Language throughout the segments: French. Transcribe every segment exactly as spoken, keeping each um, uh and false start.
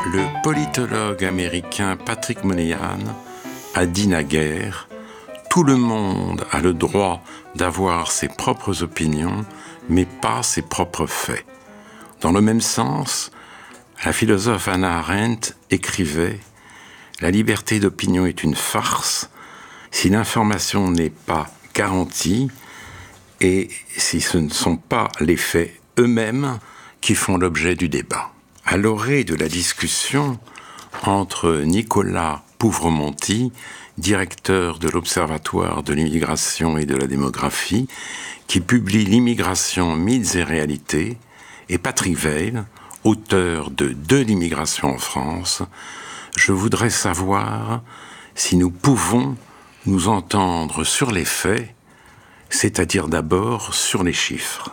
Le politologue américain Patrick Moynihan a dit naguère « Tout le monde a le droit d'avoir ses propres opinions, mais pas ses propres faits ». Dans le même sens, la philosophe Hannah Arendt écrivait « La liberté d'opinion est une farce si l'information n'est pas garantie et si ce ne sont pas les faits eux-mêmes qui font l'objet du débat ». À l'orée de la discussion entre Nicolas Pouvremonty, directeur de l'Observatoire de l'immigration et de la démographie, qui publie L'immigration, mythes et réalités, et Patrick Weil, auteur de De l'immigration en France, je voudrais savoir si nous pouvons nous entendre sur les faits, c'est-à-dire d'abord sur les chiffres.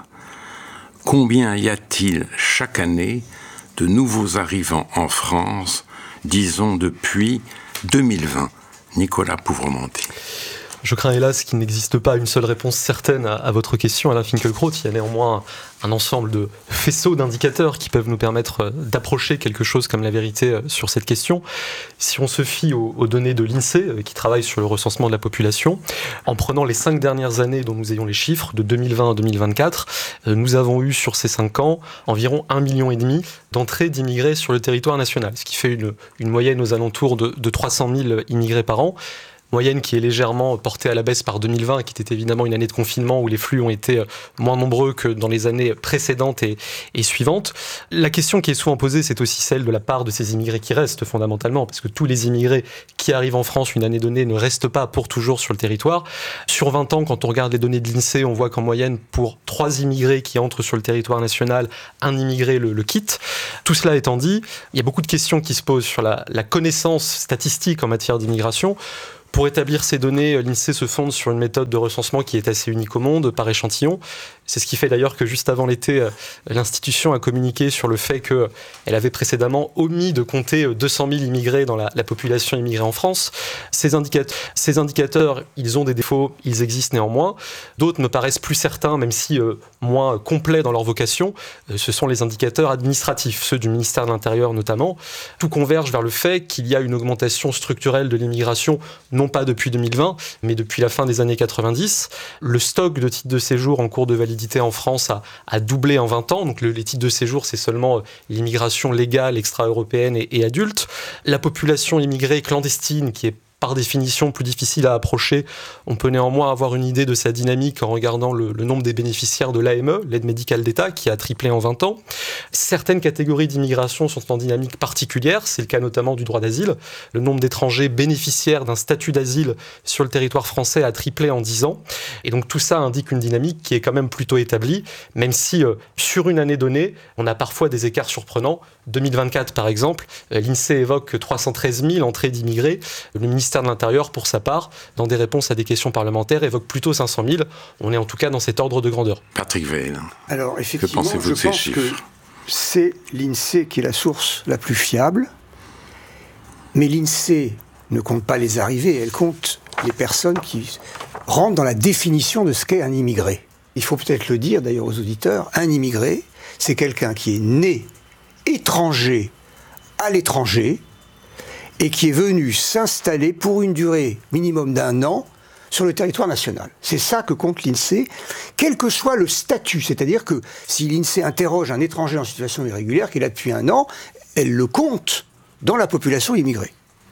Combien y a-t-il chaque année de nouveaux arrivants en France, disons depuis deux mille vingt, Nicolas Pouvremonty. Je crains hélas qu'il n'existe pas une seule réponse certaine à, à votre question, Alain Finkielkraut. Il y a néanmoins un ensemble de faisceaux d'indicateurs qui peuvent nous permettre d'approcher quelque chose comme la vérité sur cette question. Si on se fie aux, aux données de l'INSEE, qui travaille sur le recensement de la population, en prenant les cinq dernières années dont nous ayons les chiffres, de deux mille vingt à deux mille vingt-quatre, nous avons eu sur ces cinq ans environ un million et demi d'entrées d'immigrés sur le territoire national, ce qui fait une, une moyenne aux alentours de, de trois cent mille immigrés par an. Moyenne qui est légèrement portée à la baisse par deux mille vingt, qui était évidemment une année de confinement où les flux ont été moins nombreux que dans les années précédentes et, et suivantes. La question qui est souvent posée, c'est aussi celle de la part de ces immigrés qui restent fondamentalement, parce que tous les immigrés qui arrivent en France une année donnée ne restent pas pour toujours sur le territoire. Sur vingt ans, quand on regarde les données de l'INSEE, on voit qu'en moyenne, pour trois immigrés qui entrent sur le territoire national, un immigré le, le quitte. Tout cela étant dit, il y a beaucoup de questions qui se posent sur la, la connaissance statistique en matière d'immigration. Pour établir ces données, l'INSEE se fonde sur une méthode de recensement qui est assez unique au monde, par échantillon. C'est ce qui fait d'ailleurs que juste avant l'été, l'institution a communiqué sur le fait qu'elle avait précédemment omis de compter deux cent mille immigrés dans la, la population immigrée en France. Ces indicateurs, ces indicateurs, ils ont des défauts, ils existent néanmoins. D'autres me paraissent plus certains, même si euh, moins complets dans leur vocation. Euh, ce sont les indicateurs administratifs, ceux du ministère de l'Intérieur notamment. Tout converge vers le fait qu'il y a une augmentation structurelle de l'immigration, non pas depuis deux mille vingt, mais depuis la fin des années quatre-vingt-dix. Le stock de titres de séjour en cours de validité en France a, a doublé en vingt ans. Donc le, les titres de séjour, c'est seulement l'immigration légale, extra-européenne et, et adulte. La population immigrée clandestine, qui est par définition plus difficile à approcher, on peut néanmoins avoir une idée de sa dynamique en regardant le, le nombre des bénéficiaires de l'A M E, l'aide médicale d'État, qui a triplé en vingt ans. Certaines catégories d'immigration sont en dynamique particulière, c'est le cas notamment du droit d'asile. Le nombre d'étrangers bénéficiaires d'un statut d'asile sur le territoire français a triplé en dix ans. Et donc tout ça indique une dynamique qui est quand même plutôt établie, même si euh, sur une année donnée, on a parfois des écarts surprenants. deux mille vingt-quatre par exemple, euh, l'INSEE évoque trois cent treize mille entrées d'immigrés. Le ministère de l'Intérieur, pour sa part, dans des réponses à des questions parlementaires, évoque plutôt cinq cent mille. On est en tout cas dans cet ordre de grandeur. Patrick Weil, alors effectivement, que pensez-vous je de ces pense chiffres ? que c'est l'INSEE qui est la source la plus fiable, mais l'INSEE ne compte pas les arrivées, elle compte les personnes qui rentrent dans la définition de ce qu'est un immigré. Il faut peut-être le dire d'ailleurs aux auditeurs, un immigré, c'est quelqu'un qui est né étranger à l'étranger, et qui est venu s'installer pour une durée minimum d'un an sur le territoire national. C'est ça que compte l'INSEE, quel que soit le statut. C'est-à-dire que si l'INSEE interroge un étranger en situation irrégulière qui est là depuis un an, elle le compte dans la population immigrée.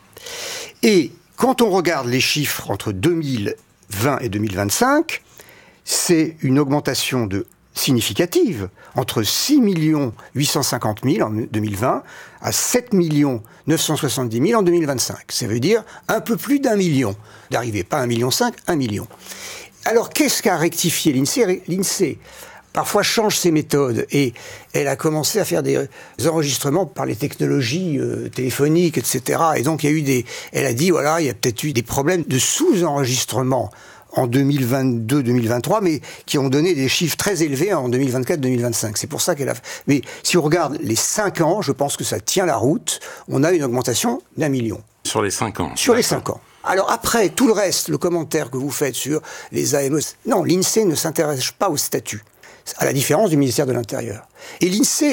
Et quand on regarde les chiffres entre deux mille vingt et deux mille vingt-cinq, c'est une augmentation de significative, entre six millions huit cent cinquante mille en deux mille vingt à sept millions neuf cent soixante-dix mille en deux mille vingt-cinq. Ça veut dire un peu plus d'un million d'arrivées, pas un million cinq, un million. Alors qu'est-ce qu'a rectifié l'INSEE ? L'INSEE parfois change ses méthodes et elle a commencé à faire des enregistrements par les technologies euh, téléphoniques, et cetera. Et donc il y a eu des, elle a dit voilà, il y a peut-être eu des problèmes de sous-enregistrement en deux mille vingt-deux deux mille vingt-trois, mais qui ont donné des chiffres très élevés en deux mille vingt-quatre deux mille vingt-cinq. C'est pour ça qu'elle a... Mais si on regarde les cinq ans, je pense que ça tient la route. On a une augmentation d'un million. Sur les cinq ans. Sur les cinq ans. Alors après, tout le reste, le commentaire que vous faites sur les A M E... Non, l'INSEE ne s'intéresse pas au statut, à la différence du ministère de l'Intérieur. Et l'INSEE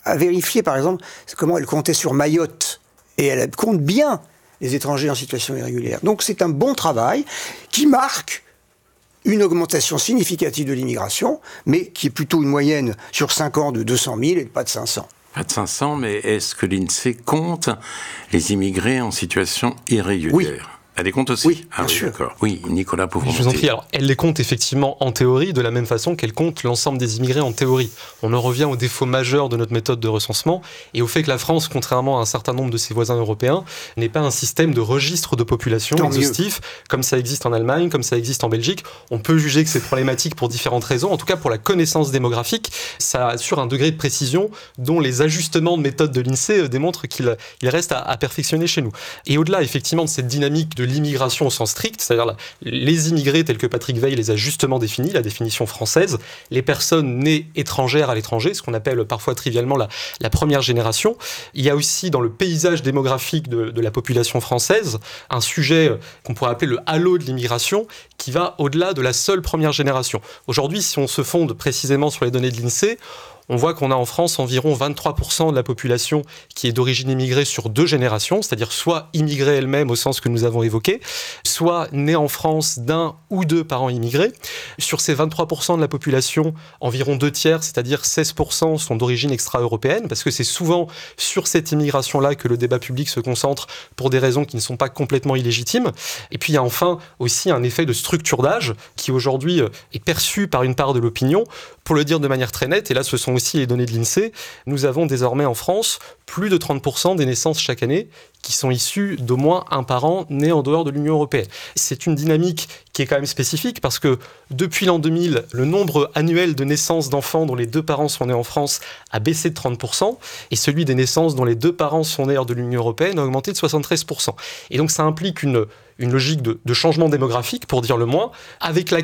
a vérifié, par exemple, comment elle comptait sur Mayotte. Et elle compte bien les étrangers en situation irrégulière. Donc c'est un bon travail qui marque une augmentation significative de l'immigration, mais qui est plutôt une moyenne sur cinq ans de deux cent mille et pas de cinq cents. Pas de cinq cents, mais est-ce que l'INSEE compte les immigrés en situation irrégulière ? Oui. Elle les compte aussi ? Oui, ah, bien oui, sûr. D'accord. Oui, Nicolas Pauvreté. Je vous en prie. Alors, elle les compte effectivement en théorie, de la même façon qu'elle compte l'ensemble des immigrés en théorie. On en revient au défaut majeur de notre méthode de recensement et au fait que la France, contrairement à un certain nombre de ses voisins européens, n'est pas un système de registre de population Tant exhaustif, mieux. Comme ça existe en Allemagne, comme ça existe en Belgique. On peut juger que c'est problématique pour différentes raisons. En tout cas, pour la connaissance démographique, ça assure un degré de précision dont les ajustements de méthode de l'INSEE démontrent qu'il il reste à, à perfectionner chez nous. Et au-delà, effectivement, de cette dynamique de l'immigration au sens strict, c'est-à-dire la, les immigrés tels que Patrick Weil les a justement définis, la définition française, les personnes nées étrangères à l'étranger, ce qu'on appelle parfois trivialement la, la première génération. Il y a aussi dans le paysage démographique de, de la population française un sujet qu'on pourrait appeler le halo de l'immigration qui va au-delà de la seule première génération. Aujourd'hui, si on se fonde précisément sur les données de l'INSEE, on voit qu'on a en France environ vingt-trois pour cent de la population qui est d'origine immigrée sur deux générations, c'est-à-dire soit immigrée elle-même au sens que nous avons évoqué, soit née en France d'un ou deux parents immigrés. Sur ces vingt-trois pour cent de la population, environ deux tiers, c'est-à-dire seize pour cent sont d'origine extra-européenne, parce que c'est souvent sur cette immigration-là que le débat public se concentre pour des raisons qui ne sont pas complètement illégitimes. Et puis il y a enfin aussi un effet de structure d'âge qui aujourd'hui est perçu par une part de l'opinion. Pour le dire de manière très nette, et là ce sont aussi les données de l'INSEE, nous avons désormais en France plus de trente pour cent des naissances chaque année qui sont issues d'au moins un parent né en dehors de l'Union européenne. C'est une dynamique qui est quand même spécifique parce que depuis l'an deux mille, le nombre annuel de naissances d'enfants dont les deux parents sont nés en France a baissé de trente pour cent et celui des naissances dont les deux parents sont nés hors de l'Union européenne a augmenté de soixante-treize pour cent. Et donc ça implique une, une logique de, de changement démographique, pour dire le moins, avec la